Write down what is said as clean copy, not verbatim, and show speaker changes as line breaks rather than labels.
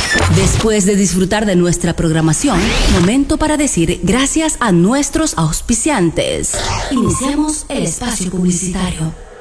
Después de disfrutar de nuestra programación, momento para decir gracias a nuestros auspiciantes. Iniciamos el espacio publicitario.